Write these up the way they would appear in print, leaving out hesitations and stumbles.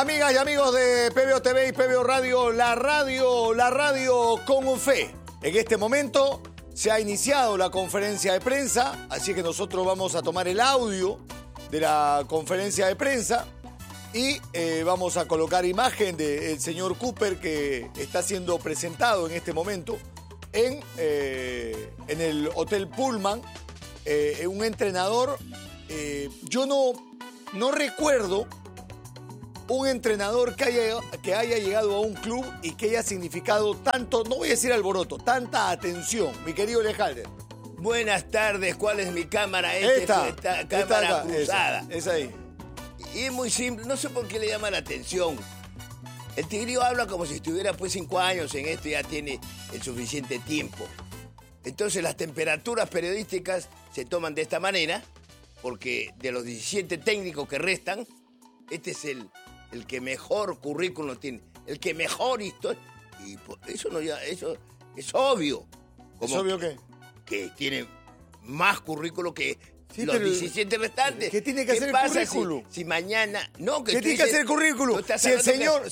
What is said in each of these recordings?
Amigas y amigos de PBO TV y PBO Radio, la radio con fe. En este momento se ha iniciado la conferencia de prensa, así que nosotros vamos a tomar el audio de la conferencia de prensa y vamos a colocar imagen del señor Cooper, que está siendo presentado en este momento en el Hotel Pullman. Un entrenador, yo no recuerdo un entrenador que haya llegado a un club y que haya significado tanto, no voy a decir alboroto, tanta atención, mi querido Alejandro. Buenas tardes, ¿cuál es mi cámara? Esta Cámara cruzada. Esa ahí. Y es muy simple, no sé por qué le llama la atención. El Tigrillo habla como si estuviera pues 5 años en esto y ya tiene el suficiente tiempo. Entonces las temperaturas periodísticas se toman de esta manera, porque de los 17 técnicos que restan, este es el que mejor currículum tiene, el que mejor historia. Y eso es obvio. ¿Es obvio qué? Que tiene más currículum que sí, los 17 restantes. ¿Qué tiene que hacer el currículum? Si mañana... No, ¿qué tiene que hacer el currículum? Si el señor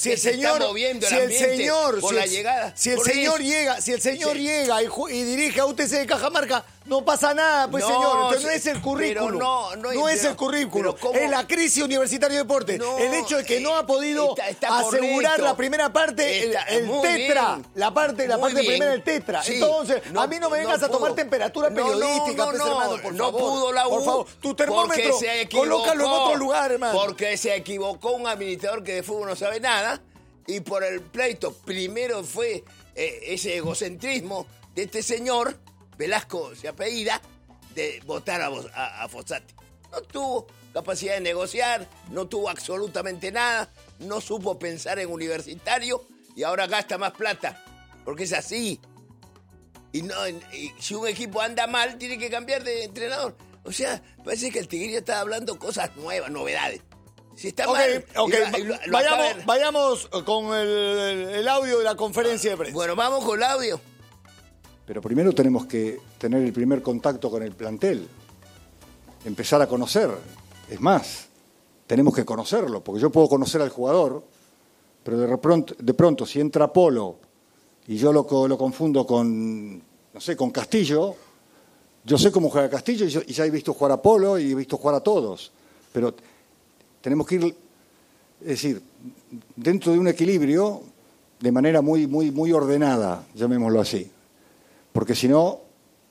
llega y dirige a UTC de Cajamarca, no pasa nada, pues, señor. Entonces no es el currículum. No es el currículum. Es la crisis universitaria de deporte. El hecho de que no ha podido asegurar la primera parte, el tetra. La parte primera del tetra. Sí, entonces, a mí no me vengas a tomar temperatura periodística, pues, hermano, por favor. No pudo la U. Por favor, tu termómetro, colócalo en otro lugar, hermano. Porque se equivocó un administrador que de fútbol no sabe nada, y por el pleito primero fue ese egocentrismo de este señor, Velasco se apellida, de votar a Fossati. No tuvo capacidad de negociar, no tuvo absolutamente nada, no supo pensar en universitario y ahora gasta más plata, porque es así. Y si un equipo anda mal, tiene que cambiar de entrenador. O sea, parece que el Tigrillo está hablando cosas nuevas, novedades. Si está mal... Vayamos con el audio de la conferencia de prensa. Bueno, vamos con el audio. Pero primero tenemos que tener el primer contacto con el plantel, empezar a conocer. Es más, tenemos que conocerlo, porque yo puedo conocer al jugador, pero de pronto si entra Polo y yo lo confundo con, no sé, con Castillo, yo sé cómo juega Castillo y ya he visto jugar a Polo y he visto jugar a todos, pero tenemos que ir, es decir, dentro de un equilibrio de manera muy, muy, muy ordenada, llamémoslo así. Porque si no,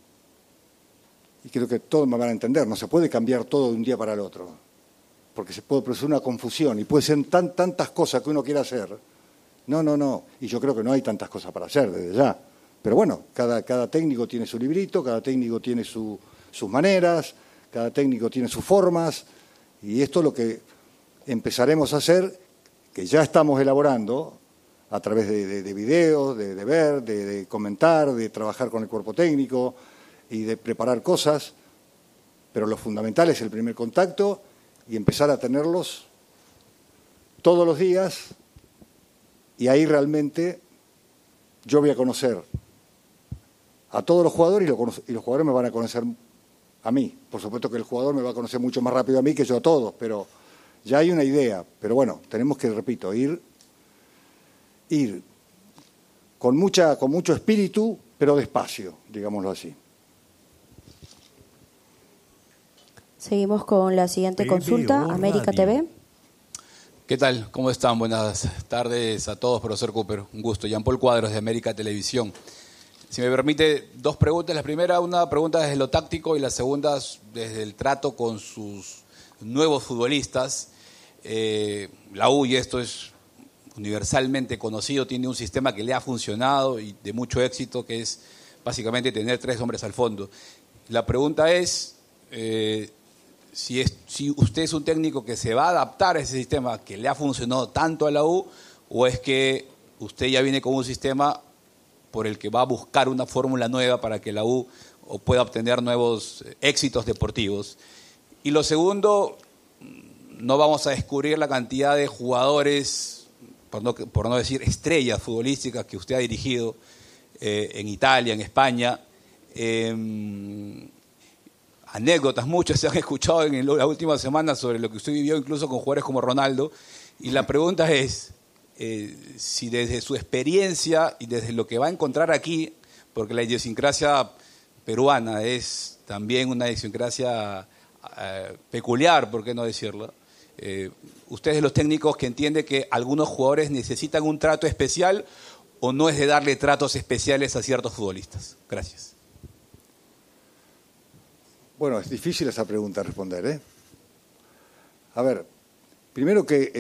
y creo que todos me van a entender, no se puede cambiar todo de un día para el otro, porque se puede producir una confusión y puede ser tantas cosas que uno quiera hacer. No, y yo creo que no hay tantas cosas para hacer desde ya. Pero bueno, cada técnico tiene su librito, cada técnico tiene sus maneras, cada técnico tiene sus formas, y esto es lo que empezaremos a hacer, que ya estamos elaborando, a través de videos, de ver, de comentar, de trabajar con el cuerpo técnico y de preparar cosas, pero lo fundamental es el primer contacto y empezar a tenerlos todos los días, y ahí realmente yo voy a conocer a todos los jugadores y los jugadores me van a conocer a mí. Por supuesto que el jugador me va a conocer mucho más rápido a mí que yo a todos, pero ya hay una idea. Pero bueno, tenemos que, repito, ir con mucho espíritu, pero despacio, digámoslo así. Seguimos con la siguiente consulta, América TV. ¿Qué tal? ¿Cómo están? Buenas tardes a todos, profesor Cooper. Un gusto. Jean-Paul Cuadros, de América Televisión. Si me permite, 2 preguntas. La primera, una pregunta desde lo táctico y la segunda desde el trato con sus nuevos futbolistas. La U, y esto es universalmente conocido, tiene un sistema que le ha funcionado y de mucho éxito, que es básicamente tener 3 hombres al fondo. La pregunta es si usted es un técnico que se va a adaptar a ese sistema que le ha funcionado tanto a la U, o es que usted ya viene con un sistema por el que va a buscar una fórmula nueva para que la U pueda obtener nuevos éxitos deportivos. Y lo segundo, no vamos a descubrir la cantidad de jugadores, por no decir estrellas futbolísticas, que usted ha dirigido en Italia, en España. Anécdotas muchas se han escuchado en la última semana sobre lo que usted vivió incluso con jugadores como Ronaldo, Y la pregunta es, si desde su experiencia y desde lo que va a encontrar aquí, porque la idiosincrasia peruana es también una idiosincrasia peculiar, ¿por qué no decirlo? Ustedes los técnicos que entienden que algunos jugadores necesitan un trato especial o no es de darle tratos especiales a ciertos futbolistas. Gracias. Bueno, es difícil esa pregunta responder, ¿eh? A ver, primero que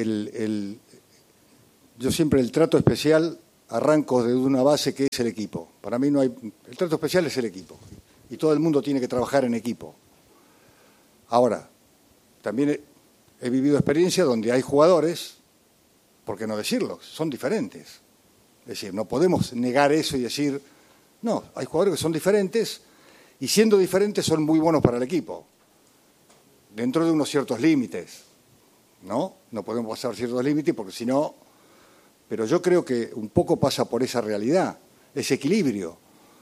yo siempre el trato especial arranco de una base que es el equipo. Para mí no hay... El trato especial es el equipo. Y todo el mundo tiene que trabajar en equipo. Ahora, también he vivido experiencias donde hay jugadores, ¿por qué no decirlo? Son diferentes. Es decir, no podemos negar eso y decir, no, hay jugadores que son diferentes y siendo diferentes son muy buenos para el equipo, dentro de unos ciertos límites, ¿no? No podemos pasar ciertos límites porque si no... Pero yo creo que un poco pasa por esa realidad, ese equilibrio.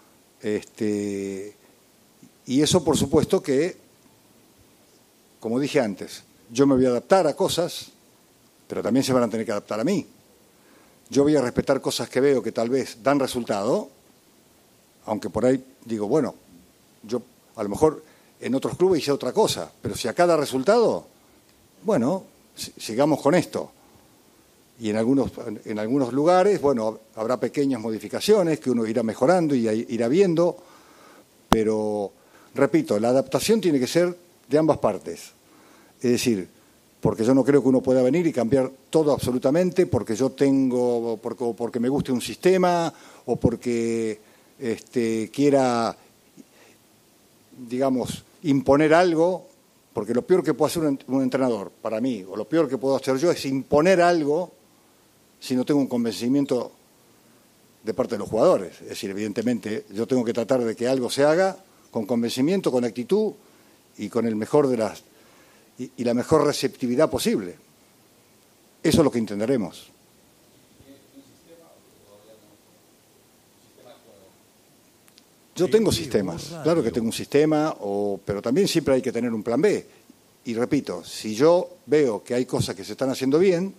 Y eso, por supuesto, que, como dije antes, yo me voy a adaptar a cosas, pero también se van a tener que adaptar a mí. Yo voy a respetar cosas que veo que tal vez dan resultado, aunque por ahí digo, bueno, yo a lo mejor en otros clubes hice otra cosa, pero si acá da resultado, bueno, sigamos con esto. Y en algunos lugares, bueno, habrá pequeñas modificaciones que uno irá mejorando y irá viendo, pero, repito, la adaptación tiene que ser de ambas partes. Es decir, porque yo no creo que uno pueda venir y cambiar todo absolutamente porque yo tengo, porque me guste un sistema o porque quiera, digamos, imponer algo, porque lo peor que puede hacer un entrenador, para mí, o lo peor que puedo hacer yo es imponer algo si no tengo un convencimiento de parte de los jugadores. Es decir, evidentemente, yo tengo que tratar de que algo se haga con convencimiento, con actitud y con el mejor de las y la mejor receptividad posible. Eso es lo que intentaremos. Yo tengo sistemas, claro que tengo un sistema, pero también siempre hay que tener un plan B. Y repito, si yo veo que hay cosas que se están haciendo bien,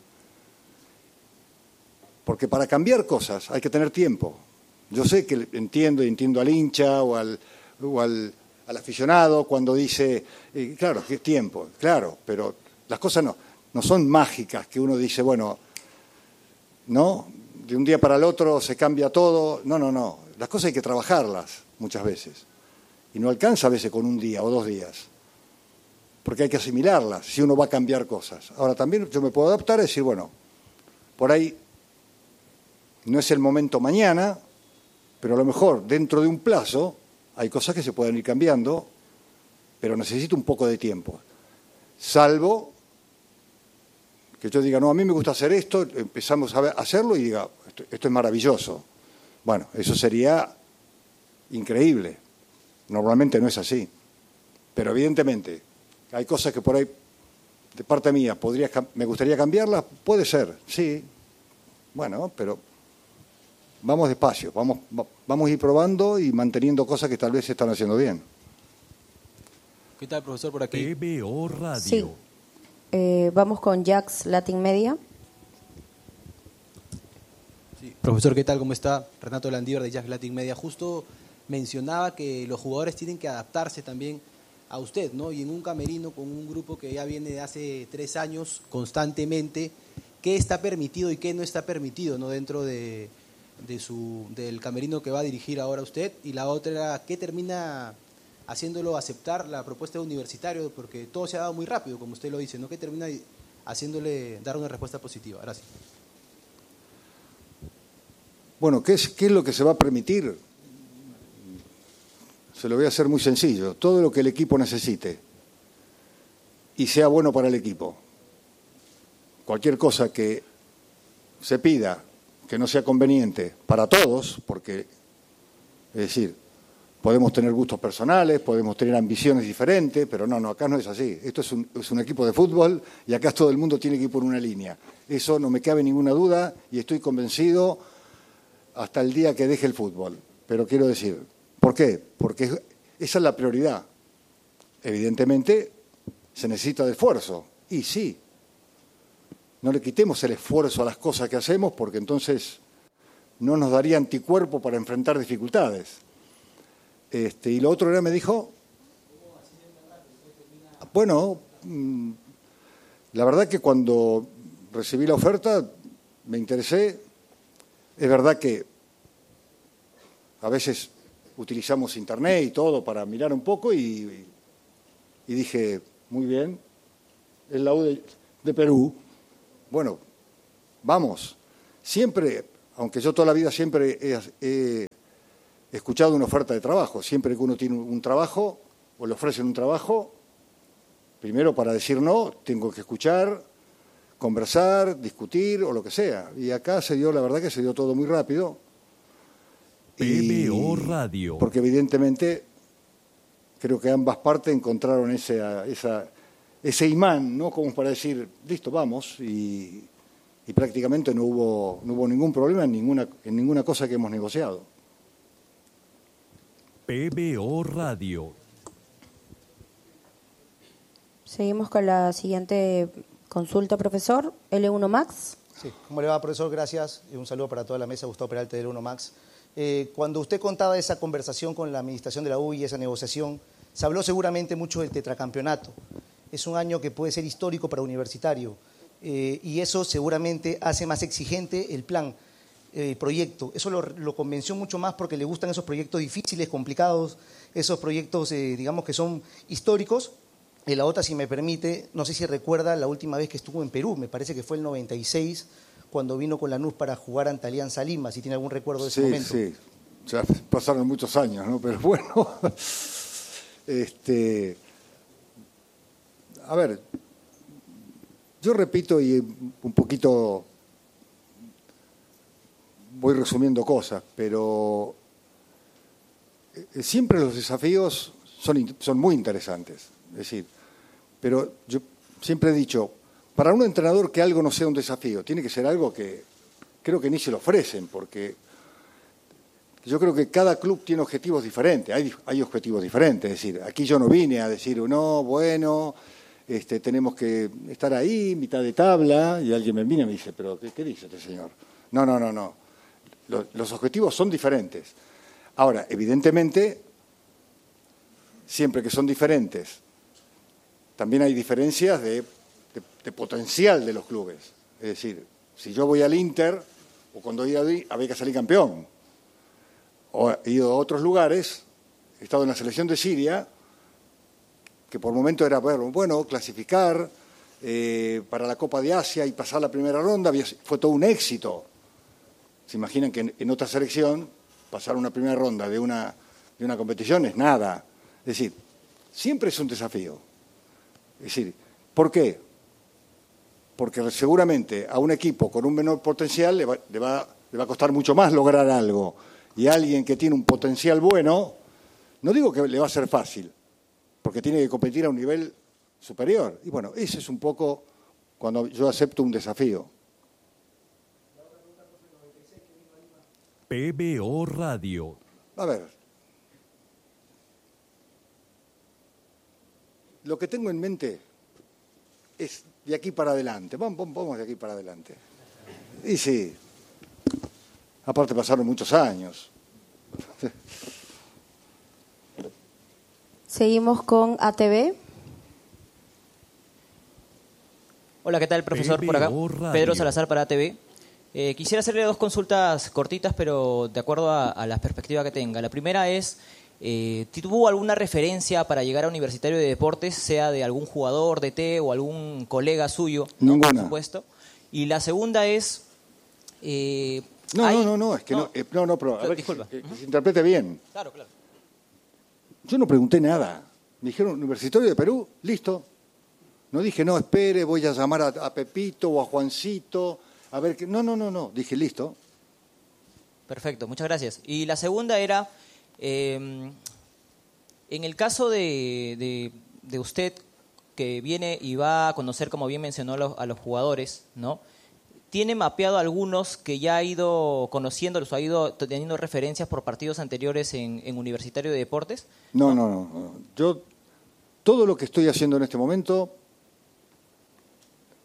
porque para cambiar cosas hay que tener tiempo. Yo sé que entiendo al hincha o al aficionado cuando dice, claro, que es tiempo, claro, pero las cosas no son mágicas, que uno dice, bueno, no, de un día para el otro se cambia todo. No. Las cosas hay que trabajarlas muchas veces. Y no alcanza a veces con un día o 2 días. Porque hay que asimilarlas si uno va a cambiar cosas. Ahora también yo me puedo adaptar a decir, bueno, por ahí no es el momento mañana, pero a lo mejor dentro de un plazo hay cosas que se pueden ir cambiando, pero necesito un poco de tiempo. Salvo que yo diga, no, a mí me gusta hacer esto, empezamos a hacerlo y diga, esto es maravilloso. Bueno, eso sería increíble. Normalmente no es así. Pero evidentemente hay cosas que por ahí, de parte mía, me gustaría cambiarlas. Puede ser, sí. Bueno, pero vamos despacio, vamos a ir probando y manteniendo cosas que tal vez se están haciendo bien. ¿Qué tal, profesor, por aquí? PBO Radio. Sí. Vamos con Jax Latin Media. Sí. Profesor, ¿qué tal? ¿Cómo está? Renato Landívar de Jax Latin Media. Justo mencionaba que los jugadores tienen que adaptarse también a usted, ¿no? Y en un camerino con un grupo que ya viene de hace 3 años constantemente, ¿qué está permitido y qué no está permitido, ¿no? Dentro del camerino que va a dirigir ahora usted, y la otra, ¿qué termina haciéndolo aceptar la propuesta de Universitario? Porque todo se ha dado muy rápido, como usted lo dice, ¿no? ¿Qué termina haciéndole dar una respuesta positiva? Gracias. Bueno, ¿qué es lo que se va a permitir? Se lo voy a hacer muy sencillo. Todo lo que el equipo necesite y sea bueno para el equipo. Cualquier cosa que se pida que no sea conveniente para todos, porque, es decir, podemos tener gustos personales, podemos tener ambiciones diferentes, pero no, acá no es así. Esto es un equipo de fútbol y acá todo el mundo tiene que ir por una línea. Eso no me cabe ninguna duda y estoy convencido hasta el día que deje el fútbol. Pero quiero decir, ¿por qué? Porque esa es la prioridad. Evidentemente se necesita de esfuerzo, y sí. no le quitemos el esfuerzo a las cosas que hacemos, porque entonces no nos daría anticuerpo para enfrentar dificultades. Y lo otro era, me dijo, bueno, la verdad que cuando recibí la oferta me interesé. Es verdad que a veces utilizamos internet y todo para mirar un poco y dije, muy bien, es la U de Perú. Bueno, vamos. Siempre, aunque yo toda la vida siempre he escuchado una oferta de trabajo, siempre que uno tiene un trabajo o le ofrecen un trabajo, primero para decir no, tengo que escuchar, conversar, discutir o lo que sea. Y acá se dio, la verdad que se dio todo muy rápido. PBO Radio. Porque evidentemente creo que ambas partes encontraron ese imán, ¿no? Como para decir, listo, vamos. Y prácticamente no hubo ningún problema en ninguna cosa que hemos negociado. PBO Radio. Seguimos con la siguiente consulta, profesor. L1 Max. Sí, ¿cómo le va, profesor? Gracias. Y un saludo para toda la mesa. Gustavo Peralta de L1 Max. Cuando usted contaba esa conversación con la administración de la U y esa negociación, se habló seguramente mucho del tetracampeonato. Es un año que puede ser histórico para Universitario y eso seguramente hace más exigente el plan, el proyecto. Eso lo convenció mucho más porque le gustan esos proyectos difíciles, complicados, esos proyectos, digamos, que son históricos. Y la otra, si me permite, no sé si recuerda la última vez que estuvo en Perú, me parece que fue el 96, cuando vino con Lanús para jugar ante Alianza Lima, si tiene algún recuerdo de ese momento. Sí, ya pasaron muchos años, ¿no? Pero bueno, a ver, yo repito y un poquito voy resumiendo cosas, pero siempre los desafíos son muy interesantes, es decir, pero yo siempre he dicho, para un entrenador que algo no sea un desafío, tiene que ser algo que creo que ni se lo ofrecen, porque yo creo que cada club tiene objetivos diferentes, hay objetivos diferentes, es decir, aquí yo no vine a decir, no, bueno, tenemos que estar ahí, mitad de tabla, y alguien me viene y me dice, pero ¿qué dice este señor? No. Los objetivos son diferentes. Ahora, evidentemente, siempre que son diferentes, también hay diferencias de potencial de los clubes. Es decir, si yo voy al Inter, o cuando he ido ahí, había que salir campeón. O he ido a otros lugares, he estado en la selección de Siria, que por momento era, bueno, clasificar para la Copa de Asia y pasar la primera ronda, fue todo un éxito. ¿Se imaginan que en otra selección pasar una primera ronda de una competición es nada? Es decir, siempre es un desafío. Es decir, ¿por qué? Porque seguramente a un equipo con un menor potencial le va a costar mucho más lograr algo. Y a alguien que tiene un potencial bueno, no digo que le va a ser fácil, porque tiene que competir a un nivel superior. Y bueno, ese es un poco cuando yo acepto un desafío. PBO Radio. A ver, lo que tengo en mente es de aquí para adelante. Vamos de aquí para adelante. Y sí, aparte pasaron muchos años. Seguimos con ATV. Hola, ¿qué tal, profesor? Por acá, Pedro Salazar para ATV. Quisiera hacerle dos consultas cortitas, pero de acuerdo a la perspectiva que tenga. La primera es, ¿tuvo alguna referencia para llegar a Universitario de Deportes, sea de algún jugador, DT o algún colega suyo? Ninguna. Por supuesto. Y la segunda es... No, es que no, pero a ver, disculpa. Que se interprete bien. Claro. Yo no pregunté nada. Me dijeron, Universitario de Perú, listo. No dije, no, espere, voy a llamar a Pepito o a Juancito, a ver qué... No, dije, listo. Perfecto, muchas gracias. Y la segunda era, en el caso de usted, que viene y va a conocer, como bien mencionó, a los jugadores, ¿no? ¿Tiene mapeado algunos que ya ha ido conociéndolos, ha ido teniendo referencias por partidos anteriores en Universitario de Deportes? No. Yo, todo lo que estoy haciendo en este momento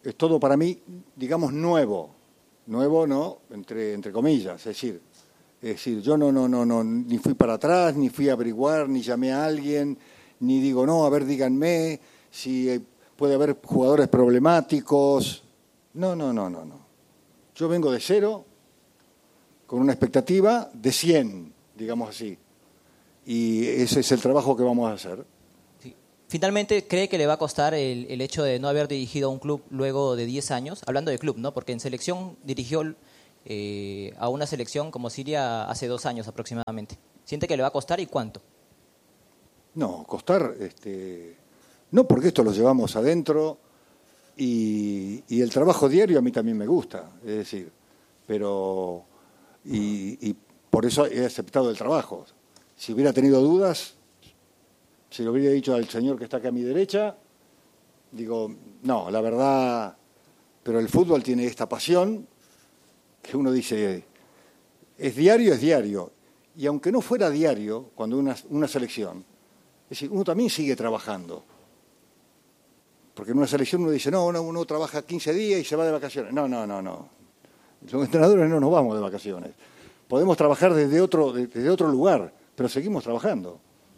es todo para mí, digamos, nuevo. Nuevo, ¿no? Entre comillas, es decir, yo no, ni fui para atrás, ni fui a averiguar, ni llamé a alguien, ni digo, no, a ver, díganme si puede haber jugadores problemáticos. No. Yo vengo de 0, con una expectativa de 100, digamos así. Y ese es el trabajo que vamos a hacer. Sí. Finalmente, ¿cree que le va a costar el hecho de no haber dirigido a un club luego de 10 años? Hablando de club, ¿no? Porque en selección dirigió a una selección como Siria hace 2 años aproximadamente. ¿Siente que le va a costar y cuánto? No, costar, no, porque esto lo llevamos adentro y el trabajo diario a mí también me gusta, es decir, pero y por eso he aceptado el trabajo. Si hubiera tenido dudas, si lo hubiera dicho al señor que está acá a mi derecha, digo, no, la verdad, pero el fútbol tiene esta pasión que uno dice, es diario, y aunque no fuera diario, cuando una selección, es decir, uno también sigue trabajando. Porque en una selección uno dice, no, uno trabaja 15 días y se va de vacaciones. No. Los entrenadores no nos vamos de vacaciones. Podemos trabajar desde otro lugar, pero seguimos trabajando.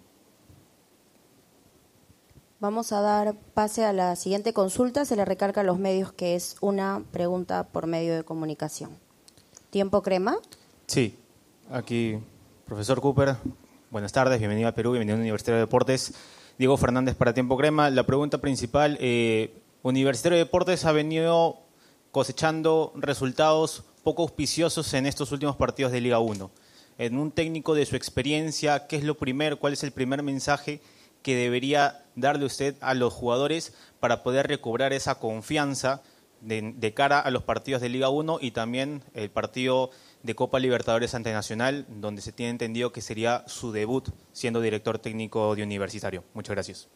Vamos a dar pase a la siguiente consulta. Se le recarga a los medios que es una pregunta por medio de comunicación. ¿Tiempo crema? Sí, aquí, profesor Cooper. Buenas tardes, bienvenido a Perú, bienvenido a Universitario de Deportes. Diego Fernández para Tiempo Crema. La pregunta principal, Universitario de Deportes ha venido cosechando resultados poco auspiciosos en estos últimos partidos de Liga 1. En un técnico de su experiencia, ¿qué es lo primero? ¿Cuál es el primer mensaje que debería darle usted a los jugadores para poder recobrar esa confianza de cara a los partidos de Liga 1 y también el partido de Copa Libertadores ante Nacional, donde se tiene entendido que sería su debut siendo director técnico de Universitario? Muchas gracias.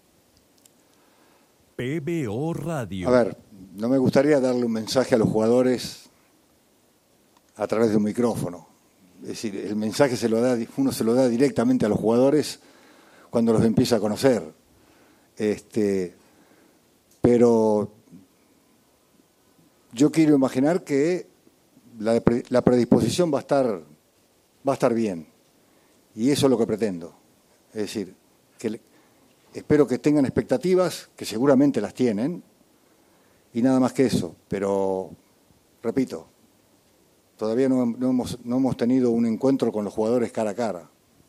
PBO Radio. A ver, no me gustaría darle un mensaje a los jugadores a través de un micrófono. Es decir, el mensaje uno se lo da directamente a los jugadores cuando los empieza a conocer. Pero yo quiero imaginar que la predisposición va a estar bien. Y eso es lo que pretendo. Es decir, que espero que tengan expectativas, que seguramente las tienen, y nada más que eso. Pero, repito, todavía no hemos tenido un encuentro con los jugadores cara a cara.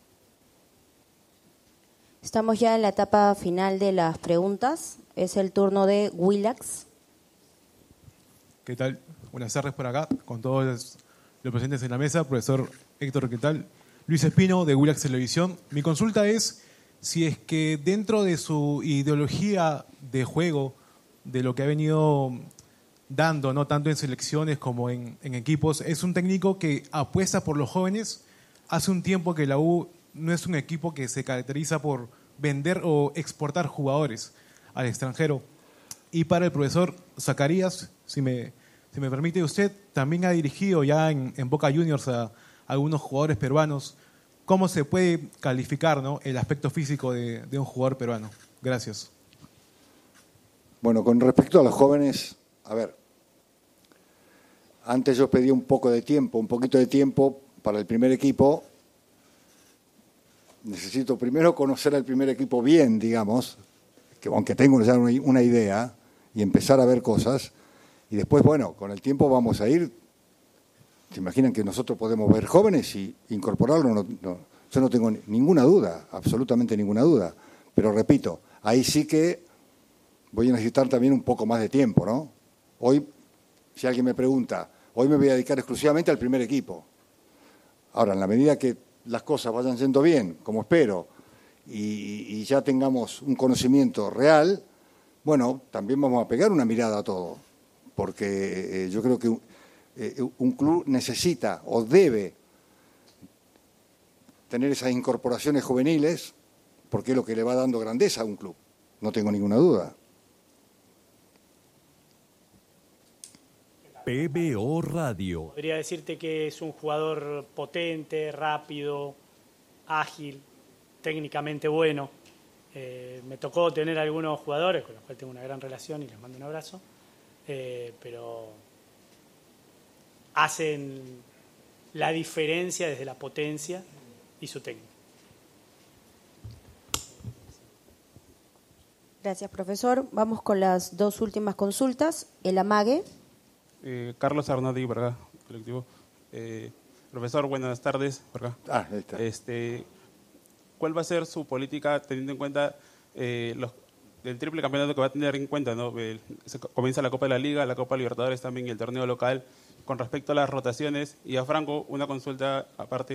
Estamos ya en la etapa final de las preguntas. Es el turno de Willax. ¿Qué tal? Buenas tardes por acá, con todos los presentes en la mesa. Profesor Héctor, ¿qué tal? Luis Espino, de Willax Televisión. Mi consulta es si es que dentro de su ideología de juego, de lo que ha venido dando, no tanto en selecciones como en equipos, es un técnico que apuesta por los jóvenes. Hace un tiempo que la U no es un equipo que se caracteriza por vender o exportar jugadores al extranjero. Y para el profesor Zacarías, si me permite, usted también ha dirigido ya en Boca Juniors a algunos jugadores peruanos. ¿Cómo se puede calificar, ¿no?, el aspecto físico de un jugador peruano? Gracias. Bueno, con respecto a los jóvenes, a ver, antes yo pedí un poquito de tiempo para el primer equipo. Necesito primero conocer al primer equipo bien, digamos, que aunque tengo ya una idea, y empezar a ver cosas. Y después, bueno, con el tiempo vamos a ir. ¿Se imaginan que nosotros podemos ver jóvenes y incorporarlos? Yo no tengo ninguna duda, absolutamente ninguna duda. Pero repito, ahí sí que voy a necesitar también un poco más de tiempo, ¿no? Hoy, si alguien me pregunta, hoy me voy a dedicar exclusivamente al primer equipo. Ahora, en la medida que las cosas vayan yendo bien, como espero, y ya tengamos un conocimiento real, bueno, también vamos a pegar una mirada a todo. Porque yo creo que un club necesita o debe tener esas incorporaciones juveniles, porque es lo que le va dando grandeza a un club, no tengo ninguna duda. PBO Radio. Podría decirte que es un jugador potente, rápido, ágil, técnicamente bueno. Me tocó tener algunos jugadores con los cuales tengo una gran relación y les mando un abrazo. pero hacen la diferencia desde la potencia y su técnica. Gracias, profesor. Vamos con las dos últimas consultas. El amague. Carlos Arnaldi, por acá, colectivo. Profesor, buenas tardes, por acá. Ahí está. ¿Cuál va a ser su política teniendo en cuenta el triple campeonato que va a tener en cuenta, ¿no? Comienza la Copa de la Liga, la Copa Libertadores también y el torneo local. Con respecto a las rotaciones, y a Franco, una consulta aparte.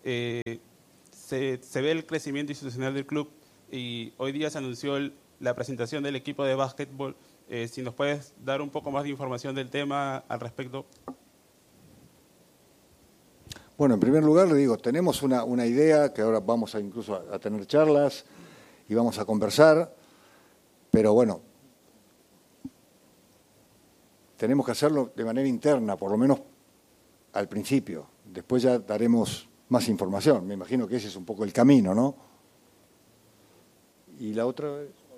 Se ve el crecimiento institucional del club y hoy día se anunció la presentación del equipo de básquetbol. Si nos puedes dar un poco más de información del tema al respecto. Bueno, en primer lugar le digo, tenemos una idea que ahora vamos incluso a tener charlas y vamos a conversar, pero bueno, tenemos que hacerlo de manera interna, por lo menos al principio. Después ya daremos más información. Me imagino que ese es un poco el camino, ¿no? Y la otra...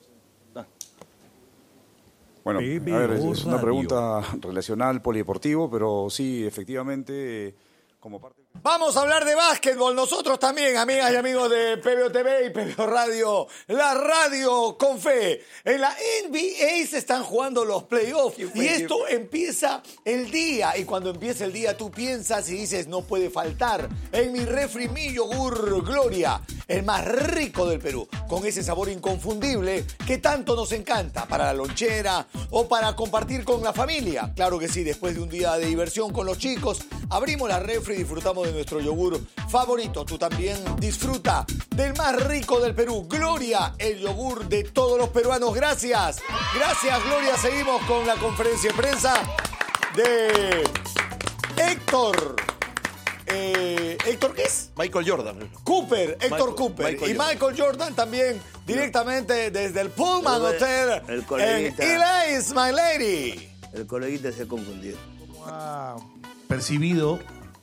Bueno, a ver, es una pregunta relacionada al polideportivo, pero sí, efectivamente, como parte... Vamos a hablar de básquetbol nosotros también, amigas y amigos de PBO TV y PBO Radio, la radio con fe. En la NBA se están jugando los playoffs y esto empieza el día. Y cuando empieza el día tú piensas y dices, no puede faltar en mi refri mi yogur Gloria, el más rico del Perú, con ese sabor inconfundible que tanto nos encanta para la lonchera o para compartir con la familia. Claro que sí, después de un día de diversión con los chicos, abrimos la refri y disfrutamos de nuestro yogur favorito. Tú también disfruta del más rico del Perú, Gloria, el yogur de todos los peruanos. Gracias, gracias Gloria. Seguimos con la conferencia de prensa de Héctor. ¿Héctor qué es? Michael Jordan. Cooper, Héctor Cooper. Y Michael Jordan también directamente desde el Pullman Hotel en Eli's, my lady. El coleguita se ha confundido. ¿Cómo ha percibido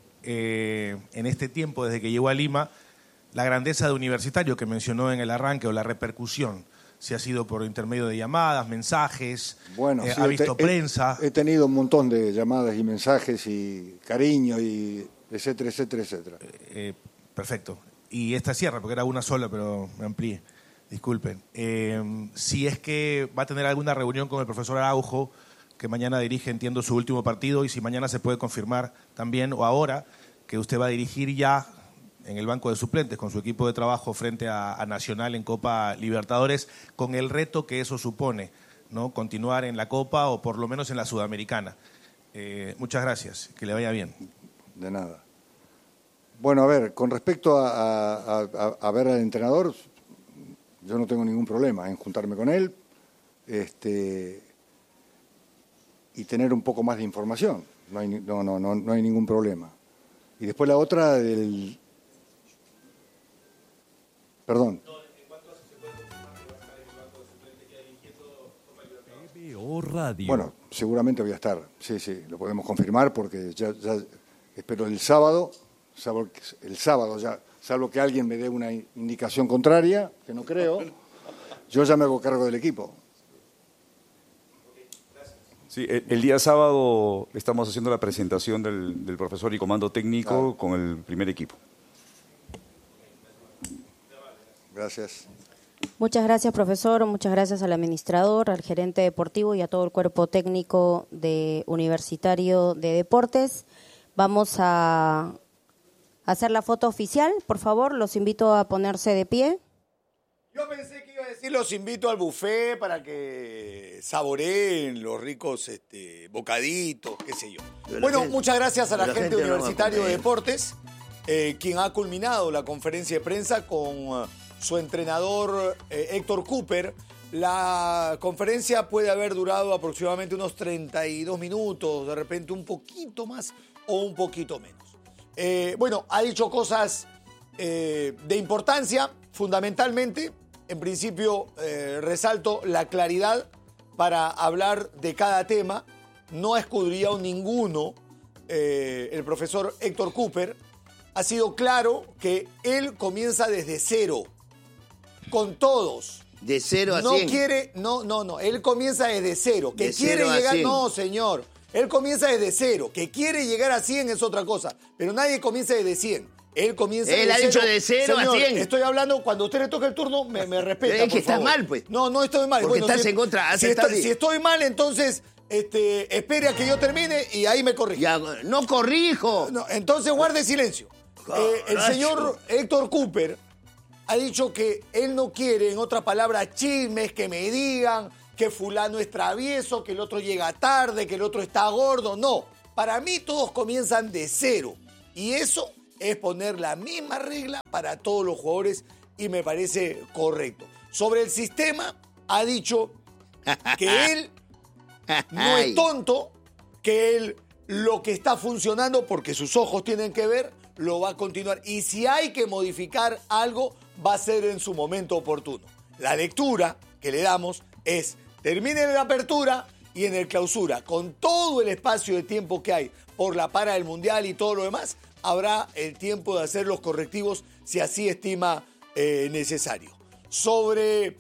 en este tiempo, desde que llegó a Lima, la grandeza de Universitario que mencionó en el arranque o la repercusión? Si ha sido por intermedio de llamadas, mensajes, bueno, sí, ha visto prensa. He tenido un montón de llamadas y mensajes y cariño y etcétera, etcétera, etcétera. Perfecto. Y esta cierra, porque era una sola, pero me amplié. Disculpen. Si es que va a tener alguna reunión con el profesor Araujo, que mañana dirige, entiendo, su último partido, y si mañana se puede confirmar también, o ahora, que usted va a dirigir ya en el banco de suplentes con su equipo de trabajo frente a Nacional en Copa Libertadores, con el reto que eso supone, ¿no? Continuar en la Copa o por lo menos en la Sudamericana. Muchas gracias, que le vaya bien. De nada. Bueno, a ver, con respecto a ver al entrenador, yo no tengo ningún problema en juntarme con él y tener un poco más de información. No hay ningún problema. Y después la otra del... Perdón. PBO Radio. Bueno, seguramente voy a estar. Sí, lo podemos confirmar porque ya espero el sábado ya, salvo que alguien me dé una indicación contraria, que no creo, yo ya me hago cargo del equipo. Sí, el día sábado estamos haciendo la presentación del profesor y comando técnico con el primer equipo. Gracias. Muchas gracias, profesor. Muchas gracias al administrador, al gerente deportivo y a todo el cuerpo técnico de Universitario de Deportes. Vamos a hacer la foto oficial. Por favor, los invito a ponerse de pie. Yo pensé que iba a decir, los invito al buffet para que saboreen los ricos bocaditos, qué sé yo. Bueno, muchas gracias a la gente de Universitario de Deportes, quien ha culminado la conferencia de prensa con su entrenador Héctor Cooper. La conferencia puede haber durado aproximadamente unos 32 minutos, de repente un poquito más o un poquito menos. Bueno, ha dicho cosas de importancia, fundamentalmente. En principio, resalto la claridad para hablar de cada tema. No ha escudriñado ninguno el profesor Héctor Cooper. Ha sido claro que él comienza desde cero, con todos, De 0 a no 100. quiere, no. Él comienza desde 0. Que De quiere 0 a llegar, 100. no, señor. Él comienza desde 0. Que quiere llegar a 100 es otra cosa. Pero nadie comienza desde 100. Él comienza Él desde ha 0. dicho de 0 a Señor, 100. Estoy hablando, cuando a usted le toca el turno, me respeta. Es que por estás favor. mal, pues. No estoy mal. Porque estás en contra. Si estoy mal, entonces espere a que yo termine y ahí me corrige. Ya, no corrijo. No, entonces guarde silencio. El señor Héctor Cooper ha dicho que él no quiere, en otras palabras, chismes que me digan que fulano es travieso, que el otro llega tarde, que el otro está gordo. No, para mí todos comienzan de 0. Y eso es poner la misma regla para todos los jugadores y me parece correcto. Sobre el sistema, ha dicho que él no es tonto, que él lo que está funcionando, porque sus ojos tienen que ver, lo va a continuar. Y si hay que modificar algo, va a ser en su momento oportuno. La lectura que le damos es: termine en la apertura y en el clausura, con todo el espacio de tiempo que hay por la para del Mundial y todo lo demás, habrá el tiempo de hacer los correctivos si así estima necesario. Sobre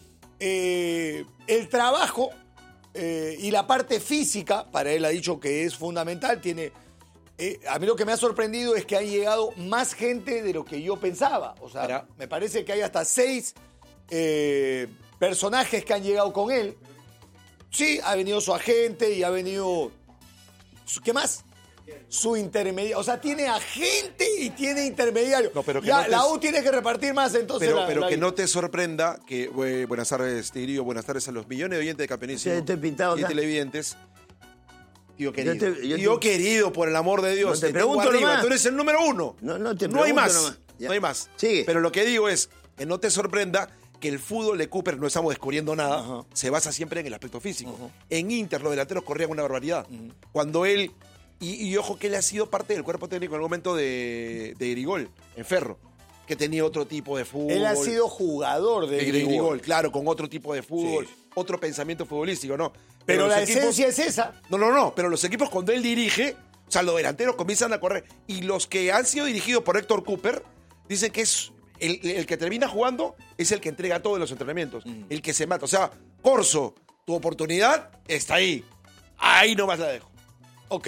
el trabajo y la parte física, para él ha dicho que es fundamental. A mí lo que me ha sorprendido es que ha llegado más gente de lo que yo pensaba. O sea, me parece que hay hasta 6 personajes que han llegado con él. Sí, ha venido su agente y ha venido... ¿Qué más? Su intermediario. O sea, tiene agente y tiene intermediario. No, pero que ya, no te... la U tiene que repartir más, entonces... Pero que no te sorprenda que... buenas tardes, Tigrillo. Buenas tardes a los millones de oyentes de Campeonísimo. Sí, estoy pintado y acá. televidentes. Tío querido. Yo Tío querido, por el amor de Dios. No te pregunto arriba. nomás. Tú eres el número 1. No te No hay pregunto más. nomás. Ya. No hay más. Sigue. Pero lo que digo es que no te sorprenda que el fútbol de Cooper, no estamos descubriendo nada, se basa siempre en el aspecto físico. En Inter los delanteros corrían una barbaridad. Cuando él... Y ojo que él ha sido parte del cuerpo técnico en el momento de Grigol, en Ferro, que tenía otro tipo de fútbol. Él ha sido jugador de Grigol, claro, con otro tipo de fútbol, otro pensamiento futbolístico, ¿no? Pero la los esencia es esa. No, pero los equipos cuando él dirige, o sea, los delanteros comienzan a correr. Y los que han sido dirigidos por Héctor Cooper, dicen que es el que termina jugando, es el que entrega todo en los entrenamientos, el que se mata. O sea, Corso, tu oportunidad está ahí. Ahí nomás la dejo. Ok.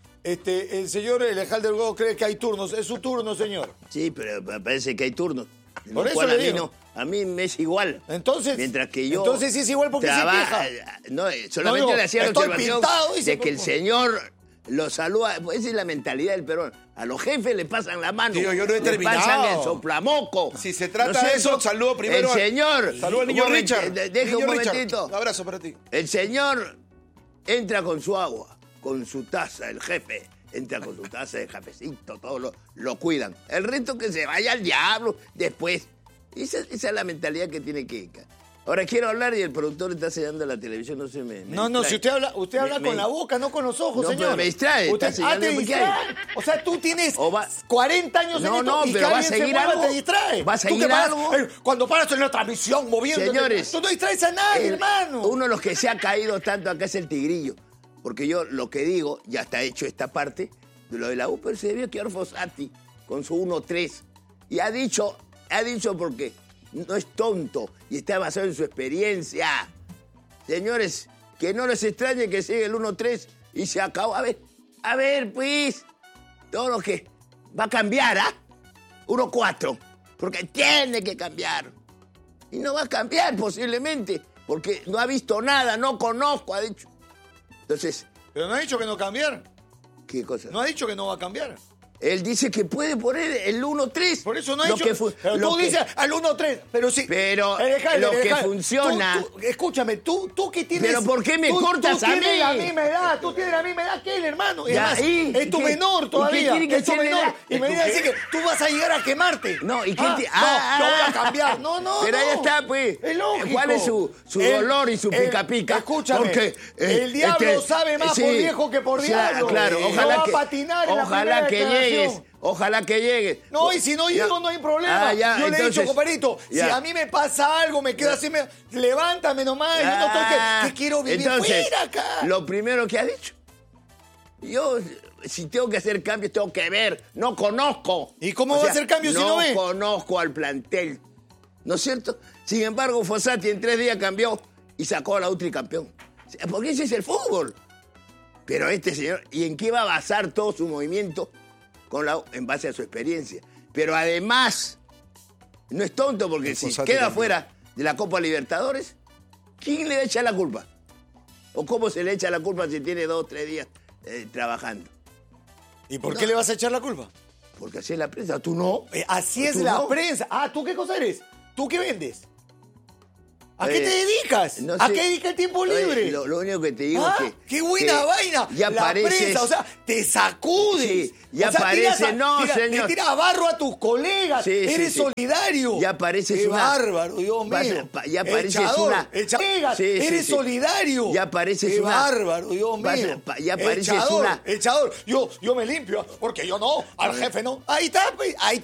El señor Alejandro Delgado cree que hay turnos. Es su turno, señor. Sí, pero parece que hay turnos. Por eso le digo. A mí me es igual. Entonces, mientras que yo entonces sí es igual porque se queja. No, solamente digo, le hacía la estoy observación pintado, dice, de que el señor lo saluda. Esa es la mentalidad del Perú. A los jefes le pasan la mano. Tío, yo no he le terminado. pasan el soplamoco. Si se trata de eso, saludo primero. El señor. Saludo al niño Richard. Deja un momentito. Un abrazo para ti. El señor entra con su agua, con su taza, el jefe. Entra con su taza de cafecito, todos lo cuidan. El resto que se vaya al diablo después. Esa es la mentalidad que tiene que... Ahora quiero hablar y el productor está señalando la televisión, no se me No, distrae. si usted habla con la boca, no con los ojos, no, señor. pero me distrae. Usted, Está señalando te porque distrae. O sea, tú tienes 40 años en No, esto no, y pero que va a alguien se seguir mueva algo. te distrae. Va a Tú seguir que paras, algo. cuando paras en la transmisión moviéndote, Señores, tú no distraes a nadie, hermano. Uno de los que se ha caído tanto acá es el Tigrillo. Porque yo lo que digo, ya está hecho esta parte, de lo de la U, pero se debió quedar Fossati con su 1-3. Y ha dicho porque no es tonto y está basado en su experiencia. Señores, que no les extrañe que siga el 1-3 y se acabó. A ver, pues, todo lo que va a cambiar, 1-4, porque tiene que cambiar. Y no va a cambiar posiblemente, porque no ha visto nada, no conozco, ha dicho. Entonces... Pero no ha dicho que no cambiar. ¿Qué cosa? No ha dicho que no va a cambiar. Él dice que puede poner el 1-3. Por eso no ha dicho... Pero tú dices al 1-3, pero sí... Pero lo que funciona... Escúchame, tú que tienes... ¿Pero por qué me cortas a mí? Tú tienes la misma edad, tú tienes la misma edad que él, hermano. Ya, Además, es tu menor todavía. Es tu menor. Y me viene a decir que tú vas a llegar a quemarte. No, ¿y qué no, yo voy a cambiar. No. Pero ahí está, pues. Es lógico. ¿Cuál es su dolor y su pica-pica? Escúchame, porque, el diablo sabe más por viejo que por diablo. Claro, ojalá va a patinar en la primera llegues. Ojalá que llegues. No, y si no llego, no hay problema. Yo le he dicho, compadrito, si a mí me pasa algo, me quedo así, levántame nomás. Yo no estoy que quiero vivir fuera acá. Lo primero que ha dicho. Yo, si tengo que hacer cambios, tengo que ver. No conozco. ¿Y cómo va a hacer cambios si no ve? No conozco al plantel. ¿no es cierto? Sin embargo, Fossati en 3 días cambió y sacó a la UTRI campeón. Porque ese es el fútbol. Pero este señor, ¿y en qué va a basar todo su movimiento? En base a su experiencia. Pero además, no es tonto porque si queda fuera de la Copa Libertadores, ¿quién le echa la culpa? ¿O cómo se le echa la culpa si tiene 2 o 3 días trabajando? ¿Y por qué le vas a echar la culpa? Porque así es la prensa, tú no. Así es ¿Tú la no? prensa. Ah, ¿tú qué cosa eres? ¿Tú qué vendes? ¿A qué te dedicas? No ¿A sé. qué dedica el tiempo libre? Lo único que te digo es que... ¡Qué buena que vaina! Ya la pareces... prensa, o sea, te sacudes. Sí, ya o sea, parece... señor. Le tiras barro a tus colegas. Sí, Eres sí. solidario. Ya pareces ¡Qué una... bárbaro, Dios mío! Ya pareces Echador, una... Eres solidario. Ya pareces ¡Qué una... bárbaro, Dios mío! Ya pareces echador, una... Echador. Yo me limpio, porque yo no, al jefe no. Ahí está,